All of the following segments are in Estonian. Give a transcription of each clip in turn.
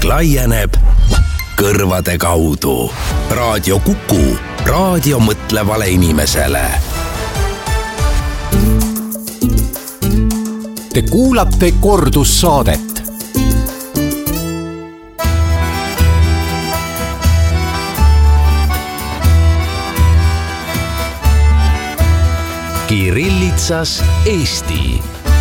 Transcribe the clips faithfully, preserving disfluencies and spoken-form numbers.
laieneb kõrvade kaudu. Raadio Kuku, raadio mõtlevale inimesele. Te kuulate kordussaadet. Kirillitsas Eesti.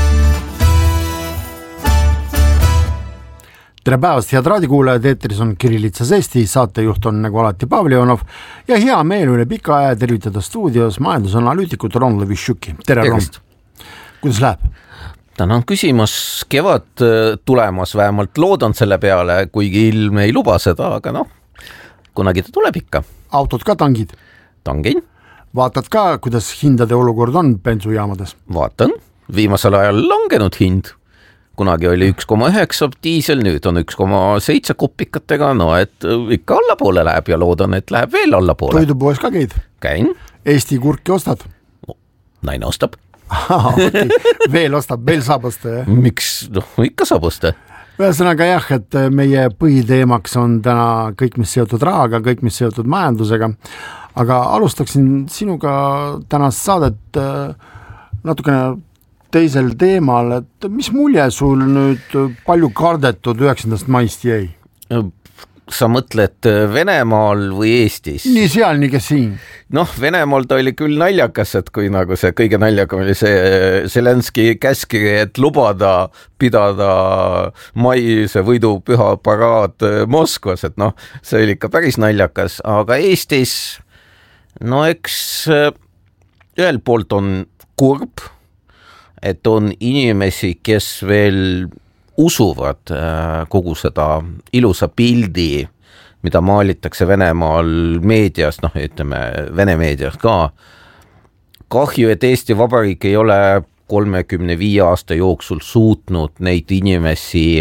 Tere päevast, head raadikuulajad, eetris on Kirillitsas Eesti, saatejuht on nagu alati Pavlionov ja hea meel üle pika aja tervitada stuudios majandusanalüütikut Ron Levitšuki. Tere, Ron. Kuidas läheb? Tänan küsimas, kevad tulemas vähemalt loodan selle peale, kuigi ilm ei luba seda, aga noh, kunagi ta tuleb ikka. Autod ka tangid? Tangin. Vaatad ka, kuidas hindade olukord on bensujaamades? Vaatan, viimasel ajal langenud hind. Kunagi oli üks koma üheksa diisel, nüüd on üks koma seitse kopikatega, no et ikka allapoole läheb ja loodan, et läheb veel allapoole. Toidupoes ka käid? Käin. Eesti kurki ostad? Naine ostab. Okay. Veel ostab, veel saab osta, jah? Miks? No, ikka saab osta. Ühesõnaga jah, et meie põhiteemaks on täna kõik, mis seotud rahaga, kõik, mis seotud majandusega. Aga alustaksin sinuga tänast saadet natukene teisel teemal, et mis mulje sul nüüd palju kardetud üheksandast maist jäi? Sa mõtled Venemaal või Eestis? Nii seal, nii kes siin. Noh, Venemaal ta oli küll naljakas, et kui nagu see kõige naljakam oli see Zelenski käskiri, et lubada pidada maise võidupüha paraad Moskvas, et noh, see oli ikka päris naljakas, aga Eestis, no eks ühel poolt on kurb, et on inimesi, kes veel usuvad kogu seda ilusa pildi, mida maalitakse Venemaal meedias, noh ütleme Vene meedias ka. Kahju, et Eesti Vabariik ei ole kolmekümne viie aasta jooksul suutnud neid inimesi,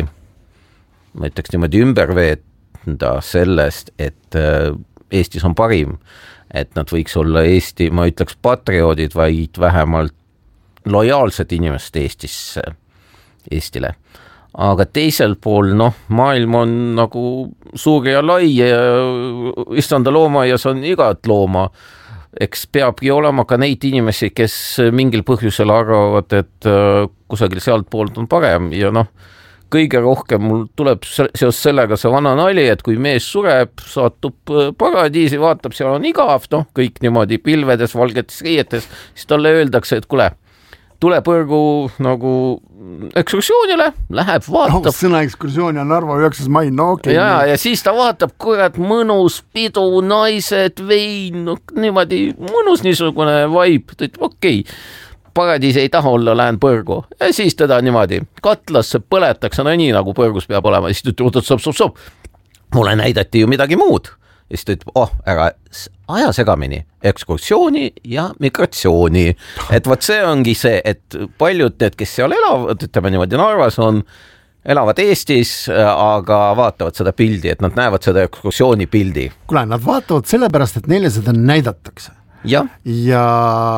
ma ütleks niimoodi ümber veenda sellest, et Eestis on parim, et nad võiks olla Eesti, ma ütleks patrioodid, vaid vähemalt lojaalsed inimesed Eestisse, Eestile. Aga teisel pool, noh, maailm on nagu suur ja lai ja istanda looma ja see on igat looma. Eks peabki olema ka neid inimesi, kes mingil põhjusel arvavad, et kusagil sealt poolt on parem ja noh, kõige rohkem mul tuleb seos sellega see vana nali, et kui mees sureb, saatub paradiisi, vaatab, seal on igav, noh, kõik niimoodi pilvedes, valgetes riietes, siis talle öeldakse, et kule, tule põrgu nagu ekskursioonile, läheb, vaatab. Oh, sõna ekskursiooni on Narva üheksas mai, no okei. Okay, ja, ja siis ta vaatab, kurat, mõnus pidu, naised, vein, no, niimoodi mõnus niisugune vaib, ta ütleb, okei, okay, paradiis ei taha olla, lähen põrgu. Ja siis teda niimoodi katlasse põletakse, no nii nagu põrgus peab olema, siis ta ütleb, oot, sob, sob, sob, mulle näidati ju midagi muud. Ja siis ta ütleb, oh, ära aja segamini, ekskursiooni ja migratsiooni. Et võt see ongi see, et paljud need, kes seal elavad, ütleme niimoodi Narvas on, elavad Eestis, aga vaatavad seda pildi, et nad näevad seda ekskursiooni pildi. Kule, nad vaatavad sellepärast, et neile seda näidatakse. Ja. ja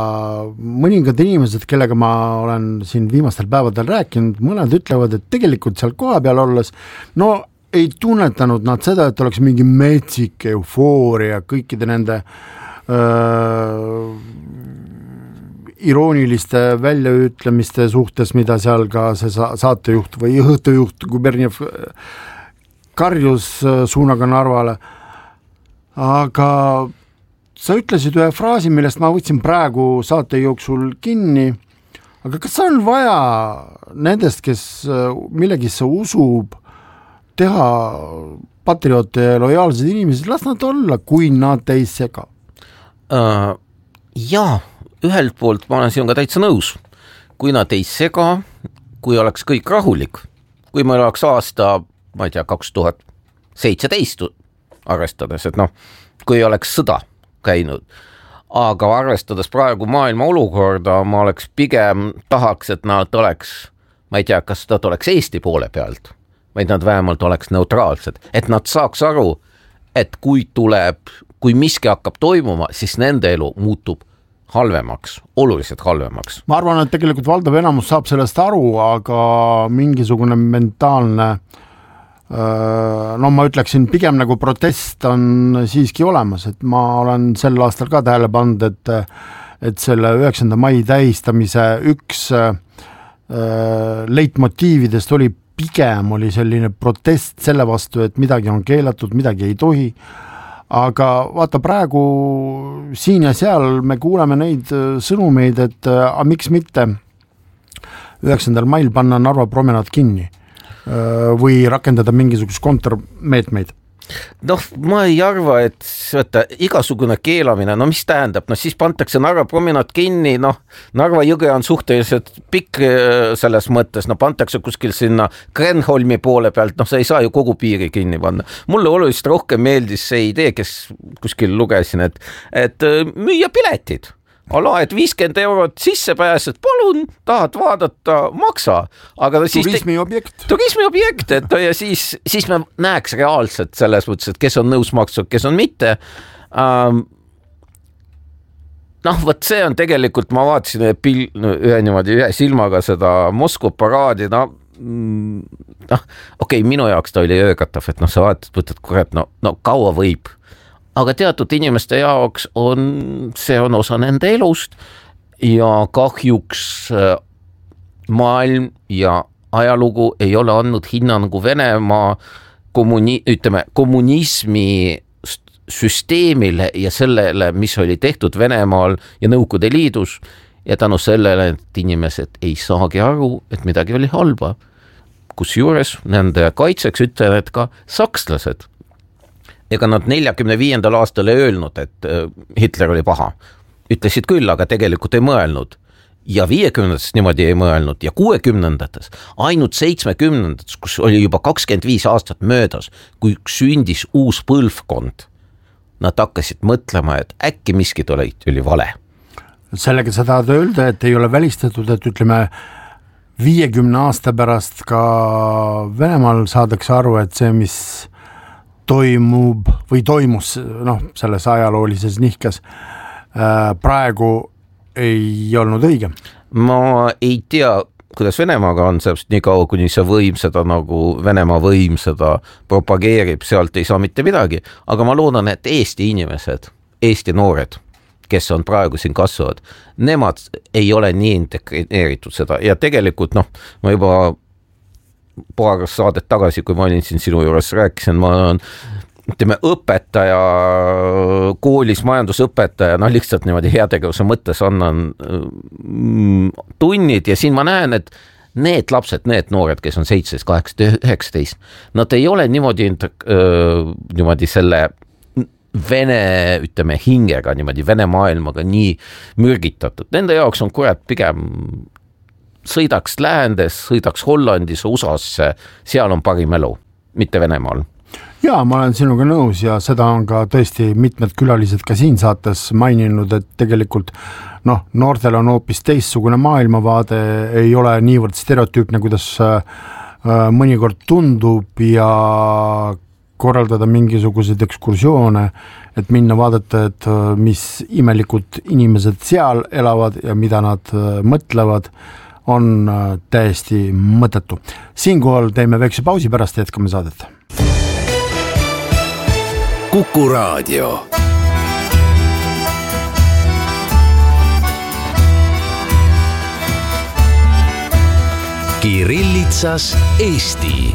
mõningad inimesed, kellega ma olen siin viimastel päevadel rääkinud, mõned ütlevad, et tegelikult seal koha peal olles, no ei tunnetanud nad seda, et oleks mingi metsik eufooria kõikide nende öö, irooniliste väljaütlemiste suhtes, mida seal ka see saatejuht või õhtujuht Guberniev karjus suunaga Narvale. Aga sa ütlesid ühe fraasi, millest ma võtsin praegu saate jooksul kinni, aga kas on vaja nendest, kes millegisse usub, teha patrioote ja lojaalsed inimesed, las nad olla, kui nad ei sega? Uh, jaa, ühelt poolt ma olen sinuga täitsa nõus. Kui nad ei sega, kui oleks kõik rahulik, kui meil oleks aasta, ma ei tea, kaks tuhat seitseteist arvestades, et noh, kui oleks sõda käinud, aga arvestades praegu maailma olukorda, ma oleks pigem tahaks, et nad oleks, ma ei tea, kas nad oleks Eesti poole pealt, vaid nad vähemalt oleks neutraalsed, et nad saaks aru, et kui tuleb, kui miski hakkab toimuma, siis nende elu muutub halvemaks, oluliselt halvemaks. Ma arvan, et tegelikult valdav enamus saab sellest aru, aga mingisugune mentaalne no ma ütleksin, pigem nagu protest on siiski olemas, et ma olen sel aastal ka tähele pannud, et, et selle üheksanda mai tähistamise üks leitmotiividest oli pigem oli selline protest selle vastu, et midagi on keelatud, midagi ei tohi, aga vaata praegu siin ja seal me kuuleme neid sõnumeid, et a, miks mitte üheksandal mail panna Narva promenaad kinni või rakendada mingisugust kontrmeetmeid. Noh, ma ei arva, et võtta, igasugune keelamine, no mis tähendab, no siis pantakse Narva promenaad kinni, noh, Narva jõge on suhteliselt pikk selles mõttes, no pantakse kuskil sinna Kreenholmi poole pealt, noh, sa ei saa ju kogu piiri kinni panna. Mulle oluliselt rohkem meeldis see idee, kes kuskil lugesin, et, et müüa piletid. Ala, et viiskümmend eurot sisse pääsed, palun, tahad vaadata, maksa. Aga siis turismiobjekt. Turismiobjekt, et ja siis, siis me näeks reaalselt selles mõttes, et kes on nõus maksud, kes on mitte. Um, noh, võt see on tegelikult, ma vaatasin ühe, pil, ühe, niimoodi, ühe silmaga seda Moskva paraadi, no, noh, okei, okay, minu jaoks ta oli öökatav, et noh, sa vaatad, võtad kurat, no, no kaua võib. Aga teatud inimeste jaoks on, see on osa nende elust ja kahjuks maailm ja ajalugu ei ole andnud hinnangu Venemaa kommuni, ütleme, kommunismi süsteemile ja sellele, mis oli tehtud Venemaal ja Nõukogude Liidus ja tänu sellele, et inimesed ei saagi aru, et midagi oli halba. Kusjuures nende kaitseks ütlen, et ka sakslased ega nad neljakümne viiendal aastal ei öelnud, et Hitler oli paha. Ütlesid küll, aga tegelikult ei mõelnud. Ja viiekümnendates niimoodi ei mõelnud ja kuuekümnendates, ainult seitsmekümnendates, kus oli juba kakskümmend viis aastat möödas, kui sündis uus põlvkond. Nad hakkasid mõtlema, et äkki miskid oli, oli vale. Sellega sa tahad öelda, et ei ole välistatud, et ütleme viiekümne aasta pärast ka Venemaal saadakse aru, et see, mis toimub või toimus noh, selles ajaloolises nihkas praegu ei olnud õige. Ma ei tea, kuidas Venemaaga on, seepärast nii kaua, kuni see võim seda nagu Venemaa võim seda propageerib, sealt ei saa mitte midagi, aga ma loodan, et Eesti inimesed, Eesti noored, kes on praegu siin kasvavad, nemad ei ole nii integreeritud seda ja tegelikult noh, ma juba paar saadet tagasi, kui ma olin siin sinu juures rääkisin, ma olen ütleme, õpetaja, koolis majandusõpetaja, noh lihtsalt niimoodi heategevuse mõttes annan mm, tunnid ja siin ma näen, et need lapsed, need noored, kes on seitseteist, kaheksateist, üheksateist, nad ei ole niimoodi, niimoodi selle Vene, ütleme, hingega, niimoodi Vene maailmaga nii mürgitatud. Nende jaoks on kurat pigem sõidaks läändes, sõidaks Hollandis, U S A-sse, seal on parim elu, mitte Venemaal. Jaa, ma olen sinuga nõus ja seda on ka tõesti mitmed külalised ka siin saates maininud, et tegelikult noh, noortel on hoopis teistsugune maailmavaade, ei ole niivõrd stereotüüpne, kuidas mõnikord tundub ja korraldada mingisuguseid ekskursioone, et minna vaadata, et mis imelikud inimesed seal elavad ja mida nad mõtlevad, on täiesti mõttetu. Siinkohal teeme väikse pausi, pärast jätkame saadet. Kuku Raadio. Kirillitsas Eesti.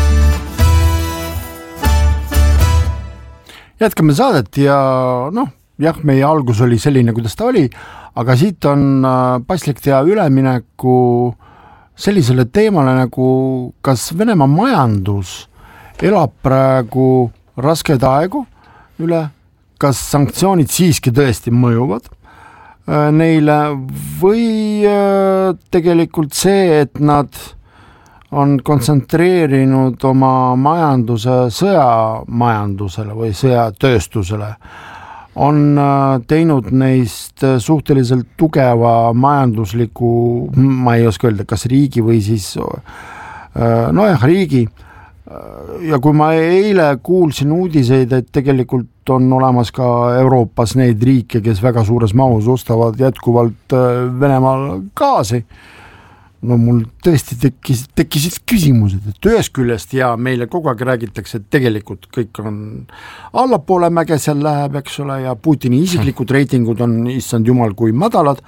Jätkame saadet ja noh, jah, meie algus oli selline, kuidas ta oli, aga siit on paslik teha ülemineku sellisele teemale nagu kas Venemaa majandus elab praegu raskeid aegu üle, kas sanktsioonid siiski tõesti mõjuvad neile või tegelikult see, et nad on kontsentreerinud oma majanduse sõjamajandusele või sõjatööstusele, on teinud neist suhteliselt tugeva majandusliku, ma ei oska öelda, kas riigi või siis nojah, riigi. Ja kui ma eile kuulsin uudiseid, et tegelikult on olemas ka Euroopas neid riike, kes väga suures mahus ostavad jätkuvalt Venemaal gaasi, no mul tõesti tekkis, tekkisid küsimused, et ühest küljest ja meile kogu aeg räägitakse, et tegelikult kõik on allapoole mäge seal läheb, eks ole, ja Putini isiklikud reitingud on, issand jumal, kui madalad,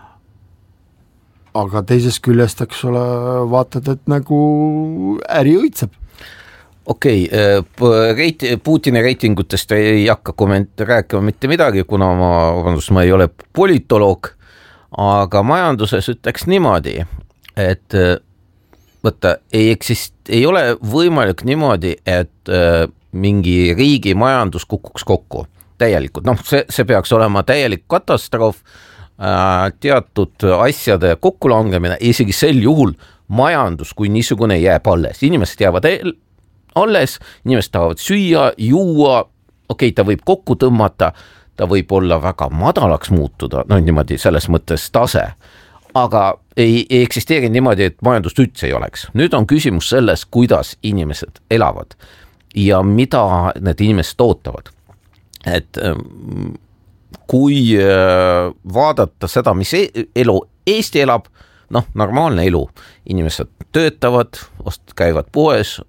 aga teisest küljest, eks ole, vaatad, et nagu äri õitseb. Okei, okay, Putini reitingutest ei hakka komment- rääkima mitte midagi, kuna ma, vabandust, ma ei ole politoloog, aga majanduses ütleks niimoodi, et võtta, ei eksist, ei ole võimalik niimoodi, et mingi riigi majandus kukuks kokku täielikult, noh, see, see peaks olema täielik katastroof, teatud asjade kokkulangemine, isegi sel juhul majandus kui niisugune jääb alles, inimesed jäävad alles, inimesed tahavad süüa, juua, okei okay,, ta võib kokku tõmmata, ta võib olla väga madalaks muutuda, no niimoodi selles mõttes tase, aga ei, ei eksisteeri niimoodi, et majandust üldse ei oleks. Nüüd on küsimus selles, kuidas inimesed elavad ja mida need inimesed ootavad. Et kui vaadata seda, mis elu Eesti elab, noh, normaalne elu, inimesed töötavad, käivad poes,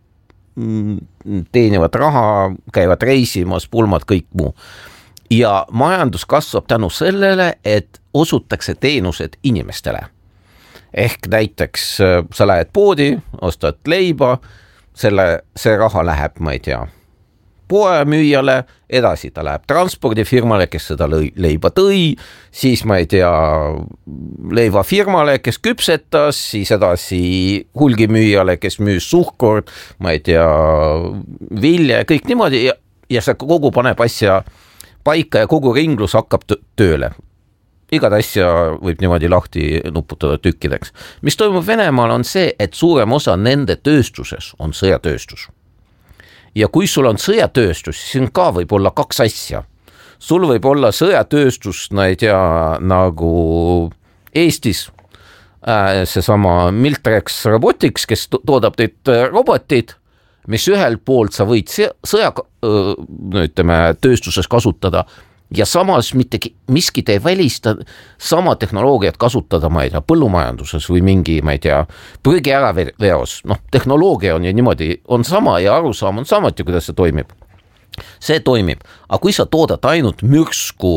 teenivad raha, käivad reisimas, pulmad, kõik muu. Ja majandus kasvab tänu sellele, et osutakse teenused inimestele. Ehk näiteks sa lähed poodi, ostad leiba, selle, see raha läheb, ma ei tea, poe müüjale, edasi ta läheb transpordifirmale, kes seda leiba tõi, siis ma ei tea, leivafirmale, kes küpsetas, siis edasi hulgimüüjale, kes müüs suhkord, ma ei tea, vilje, kõik niimoodi ja, ja see kogu paneb asja paika ja kogu ringlus hakkab tööle. Igad asja võib niimoodi lahti nuputada tükkideks. Mis toimub Venemaal on see, et suurem osa nende tööstuses on sõjatööstus. Ja kui sul on sõjatööstus, siis ka võib olla kaks asja. Sul võib olla sõjatööstus, no ei tea, nagu Eestis, äh, see sama Miltrex Robotics, kes toodab teid robotid, mis ühelt poolt sa võid sõja, no ütleme, tööstuses kasutada ja samas mitte miski ei välista sama tehnoloogiat kasutada, ma ei tea, põllumajanduses või mingi, ma ei tea, prügi ära veos. Noh, tehnoloogia on ju niimoodi, on sama ja arusaam on samuti, kuidas see toimib. See toimib, aga kui sa toodad ainult mürsku,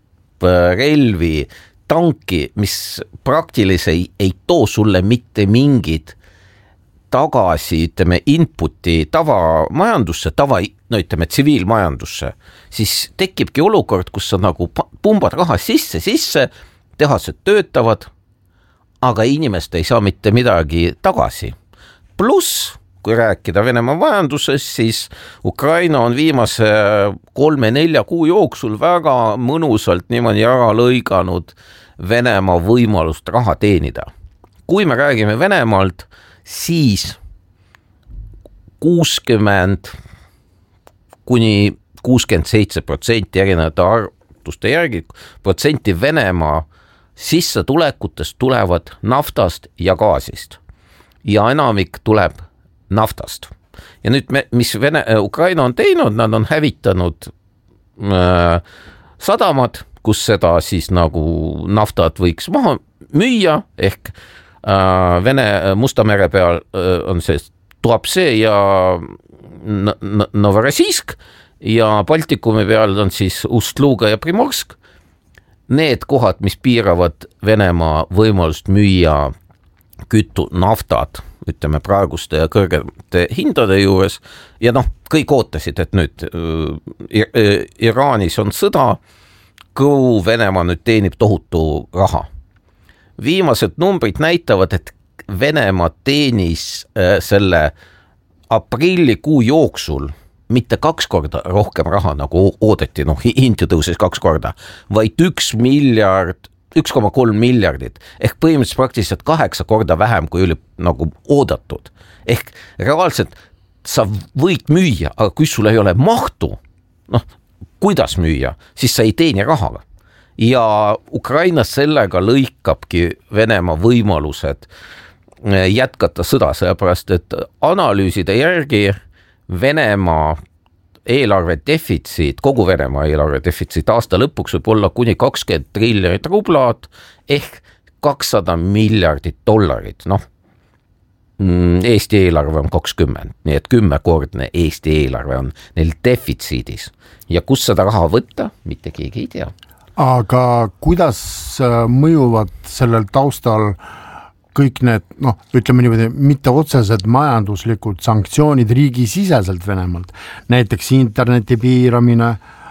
relvi, tanki, mis praktiliselt ei, ei too sulle mitte mingid tagasi, ütleme, inputi tavamajandusse, tava, no ütleme, tsiviilmajandusse, siis tekibki olukord, kus sa nagu pumbad raha sisse, sisse, tehased töötavad, aga inimest ei saa mitte midagi tagasi. Pluss, kui rääkida Venemaa majanduses, siis Ukraina on viimase kolme-nelja kuu jooksul väga mõnusalt niimoodi ära lõiganud Venemaa võimalust raha teenida. Kui me räägime Venemaalt, siis kuuskümmend kuni kuuskümmend seitse protsenti erinevate arvutuste järgi protsenti Venemaa sissetulekutest tulevad naftast ja gaasist ja enamik tuleb naftast. Ja nüüd, me, mis Vene, Ukraina on teinud, nad on hävitanud äh, sadamad, kus seda siis nagu naftat võiks maha müüa, ehk Vene Musta mere peal on see Tuapse ja Novorossijsk ja Baltikumi peal on siis Ust-Luga ja Primorsk. Need kohad, mis piiravad Venemaa võimalust müüa kütu naftat, ütleme praeguste ja kõrgete hindade juures ja noh, kõik ootasid, et nüüd Iraanis on sõda, kuhu Venemaa nüüd teenib tohutu raha. Viimased numbrid näitavad, et Venemaa teenis äh, selle aprillikuu jooksul mitte kaks korda rohkem raha, nagu oodati, noh, hind tõusis kaks korda, vaid üks miljard, üks koma kolm miljardit, ehk põhimõtteliselt praktiliselt kaheksa korda vähem, kui oli nagu oodatud. Ehk reaalselt sa võid müüa, aga kui sul ei ole mahtu, noh, kuidas müüa, siis sa ei teeni rahaga. Ja Ukrainas sellega lõikabki Venemaa võimalused jätkata sõda, sellepärast, et analüüside järgi Venemaa eelarve defitsiit, kogu Venemaa eelarve defitsiit aasta lõpuks võib olla kuni kakskümmend triljonit rublat, ehk kakssada miljardit dollarit, noh, Eesti eelarve on kakskümmend, nii et kümmekordne Eesti eelarve on neil defitsiidis ja kus seda raha võtta, mitte keegi ei tea. Aga kuidas mõjuvad sellel taustal kõik need, noh, ütleme niimoodi, mitte otsesed majanduslikud sanktsioonid riigisiseselt Venemaalt, näiteks interneti piiramine,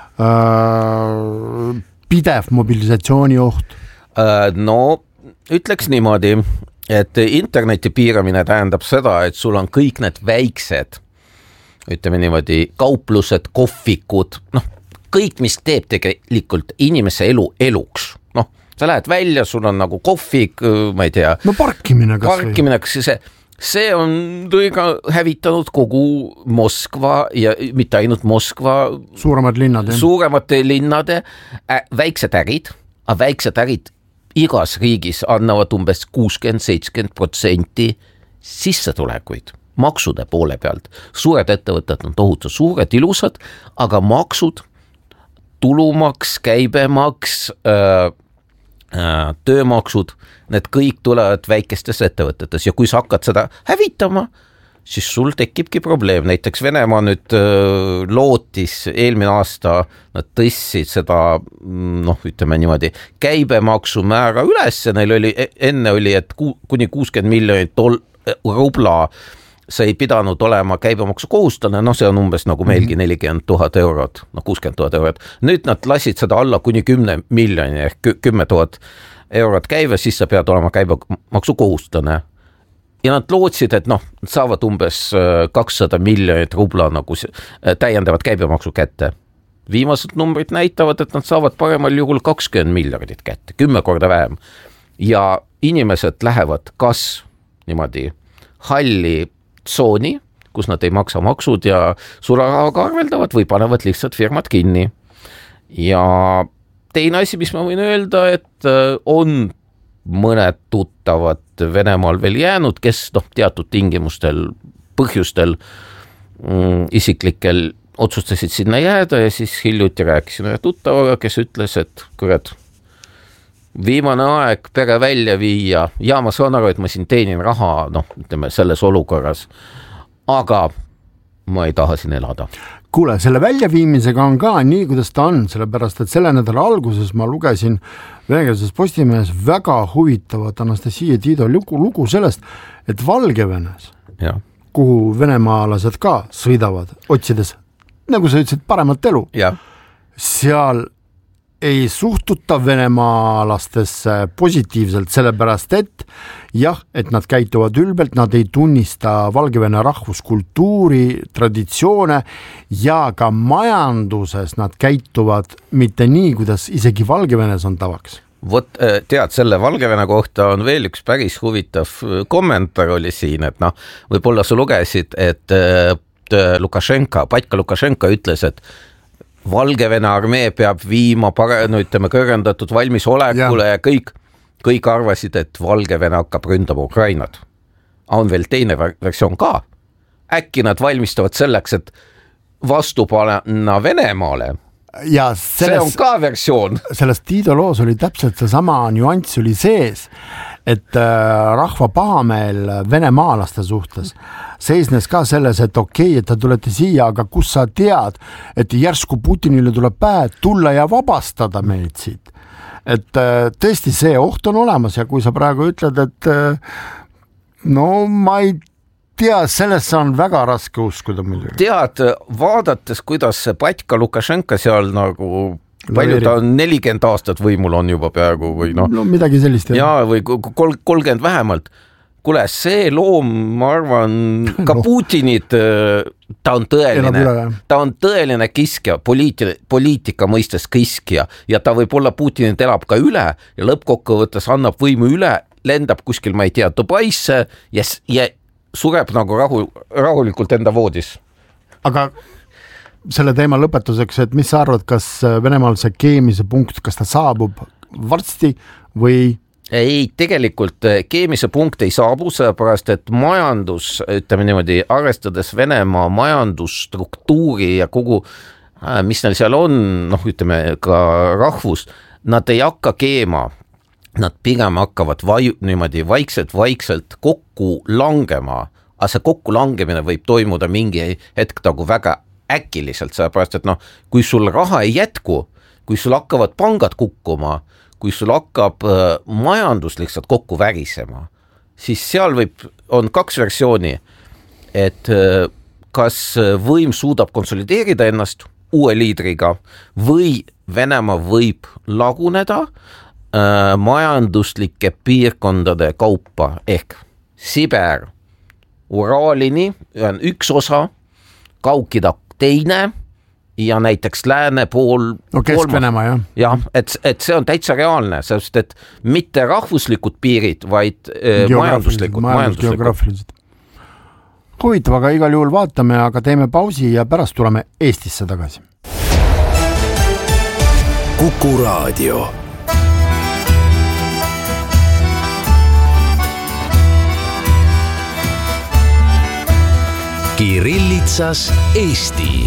äh, pidev mobilisatsiooni oht? No, ütleks niimoodi, et interneti piiramine tähendab seda, et sul on kõik need väiksed, ütleme niimoodi, kauplused, kohvikud, noh, kõik, mis teeb tegelikult inimese elu eluks. Noh, sa lähed välja, sul on nagu kohvik, ma ei tea. No parkimine kas või? Parkimine, kas see, see on tõiga hävitanud kogu Moskva ja mitte ainult Moskva. Suuremad linnad. Suuremate linnade, äh, väiksed ärid, aga väiksed ärid igas riigis annavad umbes kuuskümmend seitsekümmend protsenti sissetulekuid maksude poole pealt. Suured ettevõtted on tohutu suured, ilusad, aga maksud, tulumaks, käibemaks, öö, öö, töömaksud, need kõik tulevad väikestes ettevõtetes ja kui sa hakkad seda hävitama, siis sul tekibki probleem. Näiteks Venemaa nüüd öö, lootis eelmine aasta, nad tõstsid seda, noh, ütleme niimoodi, käibemaksu määra üles, neil oli, enne oli, et ku, kuni kuuskümmend miljonit dol, rubla see ei pidanud olema käibemaksu kohustane, noh, see on umbes nagu meilgi nelikümmend tuhat eurot, noh, kuuskümmend tuhat eurot. Nüüd nad lasid seda alla kuni kümne miljoni ehk kümme tuhat eurot käive, siis sa pead olema käibemaksu kohustane. Ja nad lootsid, et noh, saavad umbes kakssada miljonit rubla nagu täiendavat käibemaksu kätte. Viimased numbrid näitavad, et nad saavad paremal juhul kakskümmend miljardit kätte, kümme korda vähem. Ja inimesed lähevad kas niimoodi halli tsooni, kus nad ei maksa maksud ja sularahaga arveldavad või panevad lihtsalt firmad kinni. Ja teine asi, mis ma võin öelda, et on mõned tuttavad Venemaal veel jäänud, kes noh, teatud tingimustel, põhjustel mm, isiklikel otsustasid sinna jääda ja siis hiljuti rääkisin ühe tuttavaga, kes ütles, et kurat, viimane aeg pere välja viia ja ma saan aru, et ma siin teenin raha, noh, ütleme selles olukorras, aga ma ei taha siin elada. Kuule, selle väljaviimisega on ka nii, kuidas ta on, sellepärast, et selle nädala alguses ma lugesin venekeelses Postimehes väga huvitavat Anastasia Tiido lugu, lugu sellest, et Valgevenes, ja. kuhu venemaalased ka sõidavad, otsides, nagu sa ütlesid, paremat elu, ja. seal ei suhtuta venemaalastesse positiivselt, sellepärast et jah, et nad käituvad ülbelt, nad ei tunnista Valgevene rahvuskultuuri, traditsioone ja ka majanduses nad käituvad mitte nii, kuidas isegi Valgevenes on tavaks. Vot tead, selle Valgevene kohta on veel üks päris huvitav kommentaar oli siin, et noh, võib-olla sa lugesid, et Lukašenka, Patka Lukašenka ütles, et Valgevene armee peab viima pare, no ütleme, kõrgendatud valmisolekule ja, ja kõik, kõik arvasid, et Valgevene hakkab ründama Ukrainat. On veel teine versioon ka. Äkki nad valmistavad selleks, et vastu panna Venemaale. Ja selles, see on ka versioon. Selles Tiido loos oli täpselt see sama nüanss oli sees, et rahva pahameel venemaalaste suhtes seisnes ka selles, et okei, et te tulete siia, aga kus sa tead, et järsku Putinile tuleb pähe tulla ja vabastada meid siit. Et tõesti see oht on olemas ja kui sa praegu ütled, et no ma ei tea, sellesse on väga raske uskuda muidugi. Tead, vaadates, kuidas see Patka Lukašenka seal nagu palju ta on nelikümmend aastat võimul on juba peaaegu või noh. No midagi sellist. Ja või kolmkümmend vähemalt. Kuule, see loom, ma arvan, ka no. Putinit, ta on tõeline, ta on tõeline kiskja, poliiti, poliitika mõistes kiskja ja ta võib olla Putinit elab ka üle ja lõppkokkuvõttes annab võimu üle, lendab kuskil, ma ei tea, Dubaisse ja, ja sureb nagu rahu, rahulikult enda voodis. Aga selle teema lõpetuseks, et mis sa arvad, kas Venemaal see keemise punkt, kas ta saabub varsti või? Ei, tegelikult keemise punkt ei saabu, sellepärast, et majandus, ütleme niimoodi, arvestades Venemaa majandusstruktuuri ja kogu, mis neil seal on, noh, ütleme ka rahvus, nad ei hakka keema nad pigem hakkavad vaju, niimoodi vaikselt-vaikselt kokku langema, aga see kokku langemine võib toimuda mingi hetk nagu väga äkiliselt, sellepärast, et noh, kui sul raha ei jätku, kui sul hakkavad pangad kukkuma, kui sul hakkab äh, majandus lihtsalt kokku värisema, siis seal võib, on kaks versiooni, et äh, kas võim suudab konsolideerida ennast uue liidriga või Venemaa võib laguneda äh, majanduslike piirkondade kaupa ehk Siber, Uraalini on üks osa, Kaukida teine ja näiteks lääne pool no Kesk-Venemaa, jah. jah, et, et see on täitsa reaalne, sest et mitte rahvuslikud piirid, vaid äh, majanduslikud, majanduslikud. Huvitav, aga igal juhul vaatame, aga teeme pausi ja pärast tuleme Eestisse tagasi. Kuku Raadio. Kirillitsas Eesti.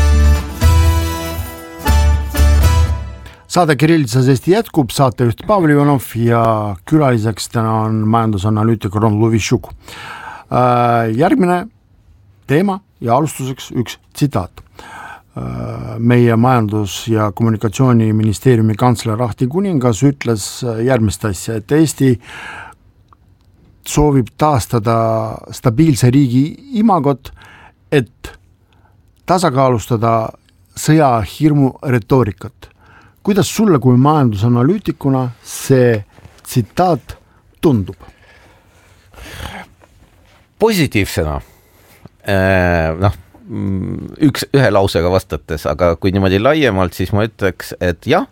Saade Kirillitsas Eesti jätkub, saatejuht Pavel Ivanov ja külaliseks täna on majandusanalüütik Ron Luvishuk. Järgmine teema ja alustuseks üks tsitaat. Meie majandus- ja kommunikatsiooniministeeriumi kantsler Ahti Kuningas ütles järgmist asja, et Eesti soovib taastada stabiilse riigi imagot, et tasakaalustada sõjahirmu retoorikat. Kuidas sulle kui majandusanalüütikuna see tsitaat tundub? Positiivsena, noh, üks, ühe lausega vastates, aga kui niimoodi laiemalt, siis ma ütleks, et jah,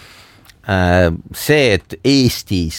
see, et Eestis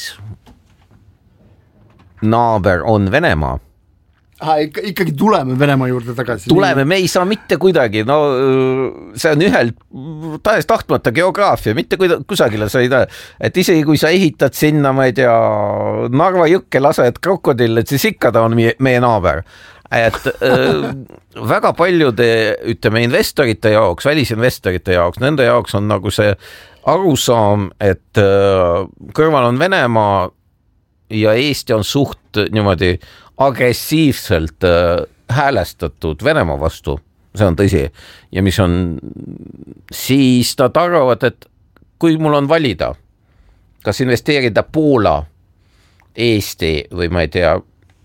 naaber on Venemaa. Aha, ikka, ikkagi tuleme Venemaa juurde tagasi. Tuleme, me ei saa mitte kuidagi, no see on ühel tahes tahtmata geograafia, mitte kusagile sa ei tea, et isegi kui sa ehitad sinna, ma ei tea, Narva jõkke lased krokodille, et siis ikka ta on meie, meie naaber. Et äh, väga paljude, ütleme, investorite jaoks, välisinvestorite jaoks, nende jaoks on nagu see arusaam, et äh, kõrval on Venemaa ja Eesti on suht niimoodi agressiivselt äh, häälestatud Venemaa vastu, see on tõsi, ja mis on, siis nad arvavad, et kui mul on valida, kas investeerida Poola, Eesti või ma ei tea,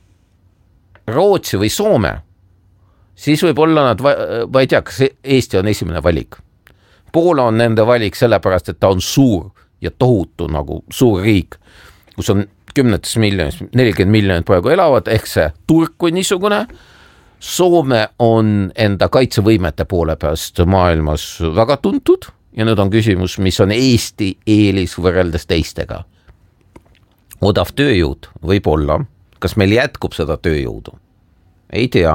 Rootsi või Soome, siis võib olla nad, ma ei tea, kas Eesti on esimene valik. Poola on nende valik sellepärast, et ta on suur ja tohutu nagu suur riik, kus on kümnetes miljonis, nelikümmend miljonit praegu elavad, ehk see turg kui niisugune. Soome on enda kaitsevõimete poole peast maailmas väga tuntud ja nüüd on küsimus, mis on Eesti eelis võrreldes teistega. Odav tööjõud võib olla, kas meil jätkub seda tööjõudu? Ei tea.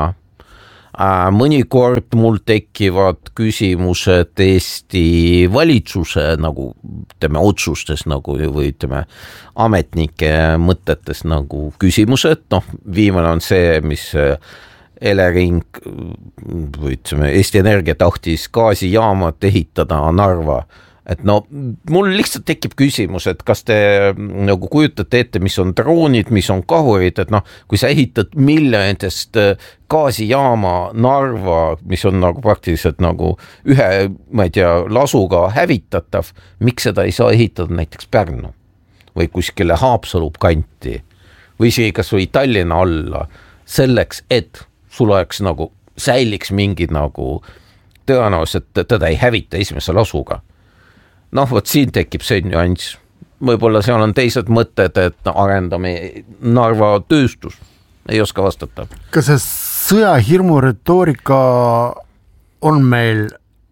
Mõnikord mul tekivad küsimused Eesti valitsuse nagu ütleme otsustes nagu või ütleme ametnike mõtetes nagu küsimused, noh viimane on see, mis Elering või ütleme Eesti Energia tahtis gaasijaamad ehitada Narva. Et no mul lihtsalt tekib küsimus, et kas te nagu kujutate ette, mis on droonid, mis on kahurid, et noh, kui sa ehitad miljonitest gaasijaama Narva, mis on nagu praktiliselt nagu ühe, ma ei tea, lasuga hävitatav, miks seda ei saa ehitada näiteks Pärnu või kuskile Haapsalu kanti või isegi kas või Tallinna alla selleks, et sul oleks nagu säiliks mingi nagu tõenäoliselt teda ei hävita esimese lasuga. Noh, võt siin tekib see nüanss. Võib-olla seal on teised mõtted, et arendame Narva tööstus. Ei oska vastata. Kas see sõjahirmu retoorika on meil,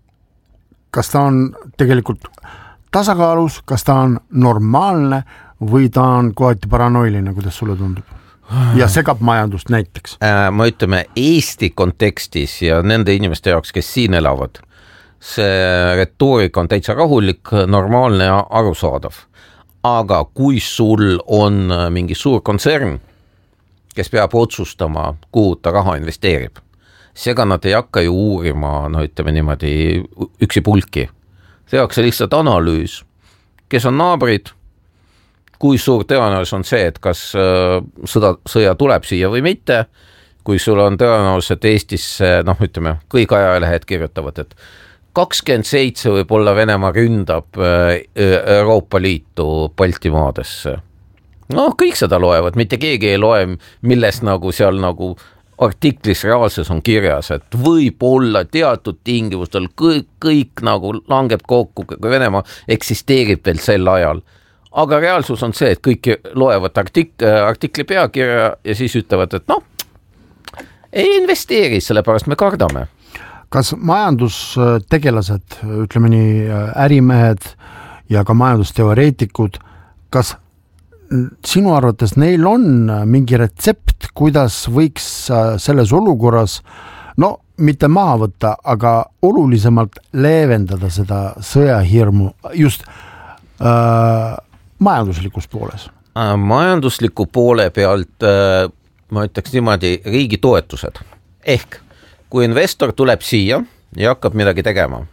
kas ta on tegelikult tasakaalus, kas ta on normaalne või ta on kohati paranoiline, kuidas sulle tundub? Ja segab majandust näiteks? Ma ütleme Eesti kontekstis ja nende inimeste jaoks, kes siin elavad, see retoorika on täitsa rahulik, normaalne ja arusaadav. Aga kui sul on mingi suur kontsern, kes peab otsustama, kuhu ta raha investeerib, seega nad ei hakka ju uurima, no ütleme niimoodi, üksi pulki. See jaoks lihtsalt analüüs, kes on naabrid, kui suur tõenäosus on see, et kas sõda, sõja tuleb siia või mitte, kui sul on tõenäosus, et Eestisse, noh ütleme, kõik ajalehed kirjutavad, et kakskümmend seitse võib-olla Venemaa ründab Euroopa Liitu Baltimaadesse. No kõik seda loevad, mitte keegi ei loe, milles nagu seal nagu artiklis reaalses on kirjas, et võib olla teatud tingimustel kõik, kõik nagu langeb kokku, kui Venemaa eksisteerib veel sel ajal. Aga reaalsus on see, et kõik loevad artik- artikli peakirja ja siis ütlevad, et noh, ei investeeri, sellepärast me kardame. Kas majandustegelased, ütleme nii ärimehed ja ka majandusteoreetikud, kas sinu arvates neil on mingi retsept, kuidas võiks selles olukorras, no mitte maha võtta, aga olulisemalt leevendada seda sõjahirmu just äh, majanduslikus pooles? Majandusliku poole pealt äh, ma ütleks niimoodi riigi toetused. Ehk kui investor tuleb siia ja hakkab midagi tegema,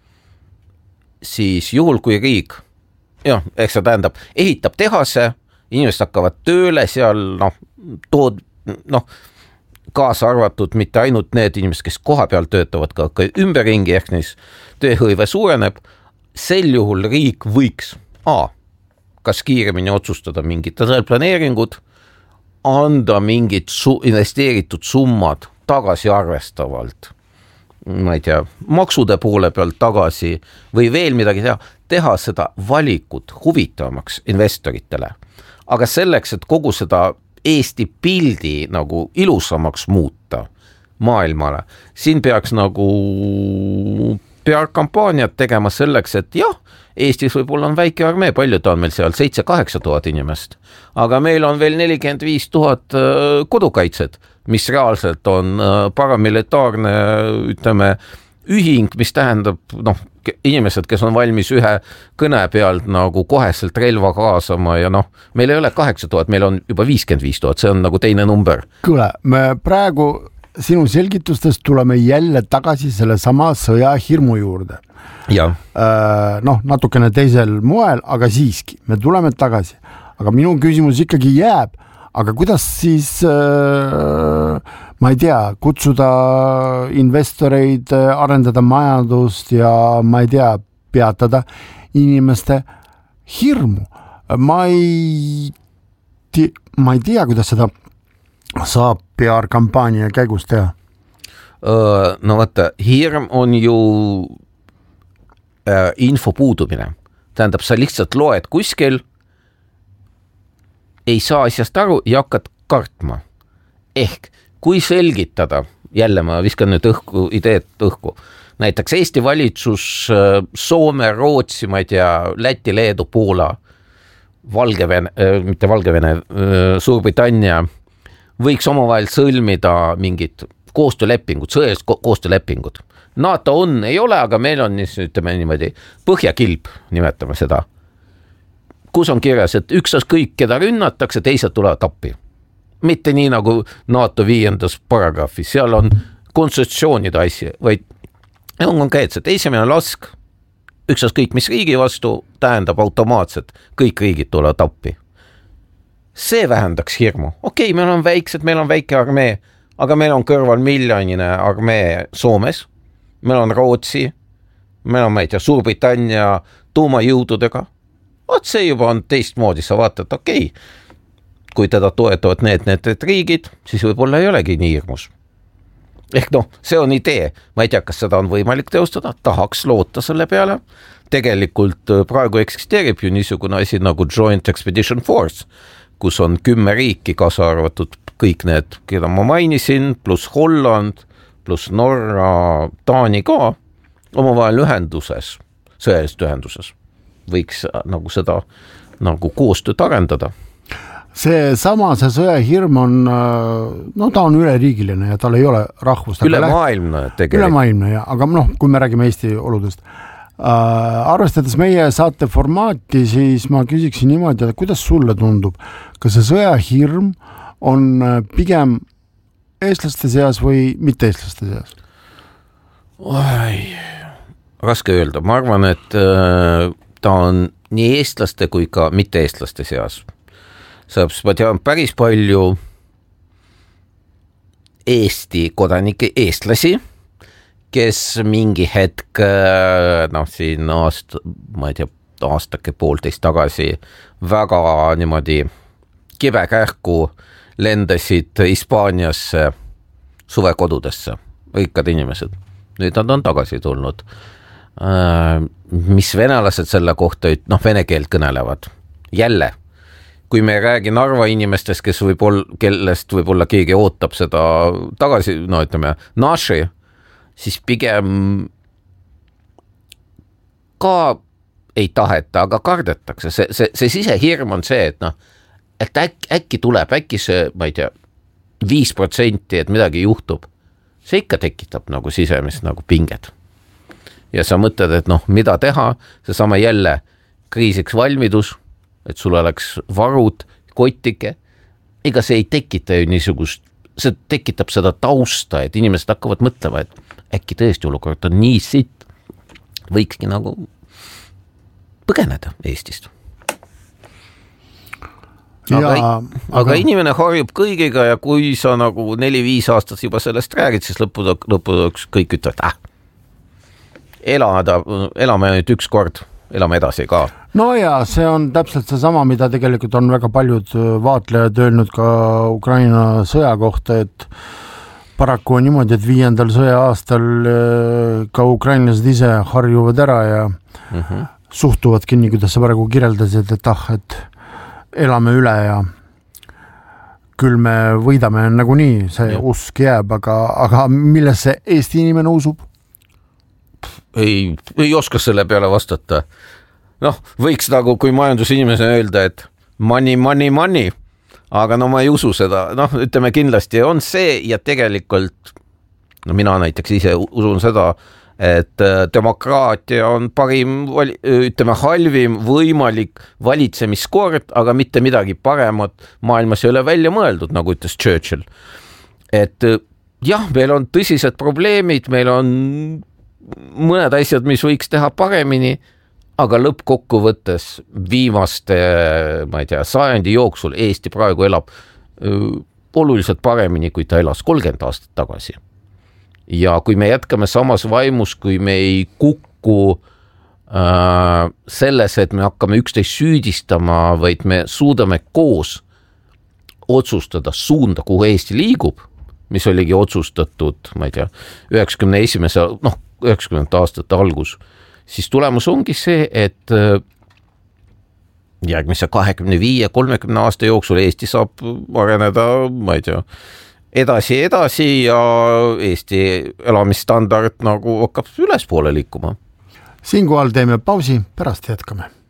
siis juhul kui riik, jah, eks see tähendab, ehitab tehase, inimesed hakkavad tööle seal, noh, tood, noh, kaasa arvatud mitte ainult need inimesed, kes koha peal töötavad, ka, ka ümberringi ehk neis tööhõive suureneb, sel juhul riik võiks A, kas kiiremini otsustada mingid planeeringud, anda mingid su- investeeritud summad tagasi arvestavalt, ma ei tea, maksude poole pealt tagasi või veel midagi teha, teha seda valikut huvitavamaks investoritele. Aga selleks, et kogu seda Eesti pildi nagu ilusamaks muuta maailmale, siin peaks nagu P R-kampaaniat tegema selleks, et jah, Eestis võib-olla on väike armee, palju ta on meil seal, seitse kaheksa tuhat inimest, aga meil on veel nelikümmend viis tuhat kodukaitset, mis reaalselt on paramilitaarne, ütleme, ühing, mis tähendab, noh, inimesed, kes on valmis ühe kõne pealt nagu koheselt relva kaasama ja noh, meil ei ole kaheksa tuhat, meil on juba viiskümmend viis tuhat, see on nagu teine number. Kuule, me praegu sinu selgitustest tuleme jälle tagasi selle sama sõja hirmu juurde. Ja. Noh, natukene teisel moel, aga siiski, me tuleme tagasi. Aga minu küsimus ikkagi jääb, aga kuidas siis, ma ei tea, kutsuda investoreid, arendada majandust ja ma ei tea, peatada inimeste hirmu. Ma ei, ma ei tea, kuidas seda saab P R-kampaania käigus teha. No vaata, hirm on ju äh, info puudumine. Tähendab, sa lihtsalt loed kuskil, ei saa asjast aru ja hakkad kartma. Ehk, kui selgitada, jälle ma viskan nüüd õhku, ideed õhku, näiteks Eesti valitsus, Soome, Rootsi, ma ei tea, Läti, Leedu, Poola, Valgevene, mitte Valgevene, Suurbritannia, võiks omavahel sõlmida mingid koostöölepingud, sõjalist ko- koostöölepingud. NATO on, ei ole, aga meil on, ütleme niimoodi, põhjakilp, nimetame seda, kus on kirjas, et üksas kõik, keda rünnatakse, teised tulevad appi. Mitte nii nagu NATO viiendas paragrahvis, seal on konstitutsioonide asja, vaid on konkreetselt, esimene lask, üksas kõik, mis riigi vastu, tähendab automaatselt, kõik riigid tulevad appi. See vähendaks hirmu. Okei, meil on väiksed, meil on väike armee, aga meil on kõrval miljonine armee Soomes, meil on Rootsi, meil on, ma ei tea, Suurbritannia tuumajõududega. Oot, see juba on teistmoodi, sa vaatad, okei, kui teda toetavad need, need, need riigid, siis võib-olla ei olegi nii hirmus. Ehk noh, see on idee, ma ei tea, kas seda on võimalik teostada, tahaks loota selle peale. Tegelikult praegu eksisteerib ju niisugune asi nagu Joint Expedition Force, kus on kümme riiki, kaasa arvatud kõik need, keda ma mainisin, pluss Holland, pluss Norra, Taani ka, omavahel ühenduses, sõjalist ühenduses. Võiks nagu seda nagu koostööd arendada. See sama, see sõjahirm on, no ta on üleriigiline ja tal ei ole rahvust. Üle maailmne tegelikult. Üle maailmne, ja, aga noh, kui me räägime Eesti oludest. Äh, arvestades meie saate formaati, siis ma küsiksin niimoodi, et kuidas sulle tundub, kas see sõjahirm on pigem eestlaste seas või mitte eestlaste seas? Oi, raske öelda. Ma arvan, et äh, ta on nii eestlaste kui ka mitte-eestlaste seas. Sellepärast ma tean päris palju Eesti kodanike eestlasi, kes mingi hetk, noh siin aasta, ma ei tea, aastake poolteist tagasi väga niimoodi kibekähku lendasid Hispaaniasse suvekodudesse, rikkad inimesed. Nüüd nad on tagasi tulnud. Mis venelased selle kohta, noh vene keelt kõnelevad. Jälle. Kui me räägi Narva inimestest, kes võib olla, kellest võib-olla keegi ootab seda tagasi, no ütleme, naši, siis pigem ka ei taheta, aga kardetakse. See, see, see sisehirm on see, et noh, et äkki, äkki tuleb, äkki see, ma ei tea, viis protsenti, et midagi juhtub. See ikka tekitab nagu sisemist nagu pinged. Ja sa mõtled, et noh, mida teha, see sama jälle kriisiks valmidus, et sul oleks varud, kottike, ega see ei tekita ju niisugust, see tekitab seda tausta, et inimesed hakkavad mõtlema, et äkki tõesti olukord on nii sitt, võikski nagu põgeneda Eestist. Aga, ja, aga, aga inimene harjub kõigiga ja kui sa nagu neli-viis aastat juba sellest räägid, siis lõpuks kõik ütlevad, äh, elada, elame nüüd üks kord, elame edasi ka. No ja see on täpselt see sama, mida tegelikult on väga paljud vaatlejad öelnud ka Ukraina sõja kohta, et paraku on niimoodi, et viiendal sõja aastal ka ukrainlased ise harjuvad ära ja mm-hmm. suhtuvadki nii, kuidas sa praegu kirjeldasid, et ah, et elame üle ja küll me võidame nagu nii, see ja. Usk jääb, aga, aga millesse Eesti inimene usub? Ei, ei oska selle peale vastata. Noh, võiks nagu, kui majandusinimese öelda, et money, money, money, aga no ma ei usu seda. Noh, ütleme kindlasti on see ja tegelikult, no mina näiteks ise usun seda, et demokraatia on parim, ütleme halvim võimalik valitsemiskord, aga mitte midagi paremat maailmas ei ole välja mõeldud, nagu ütles Churchill. Et jah, meil on tõsised probleemid, meil on mõned asjad, mis võiks teha paremini, aga lõppkokkuvõttes viimaste, ma ei tea, sajandi jooksul Eesti praegu elab öö, oluliselt paremini, kui ta elas kolmkümmend aastat tagasi. Ja kui me jätkame samas vaimus, kui me ei kukku äh, selles, et me hakkame üksteist süüdistama, vaid me suudame koos otsustada suunda, kuhu Eesti liigub, mis oligi otsustatud, ma ei tea, üheksakümne esimese, noh, üheksakümnendate aastate algus, siis tulemus ongi see, et järgmise kahekümne viie kolmekümne aasta jooksul Eesti saab areneda, ma ei tea, edasi edasi ja Eesti elamisstandard nagu hakkab ülespoole liikuma. Siinkohal teeme pausi, pärast jätkame.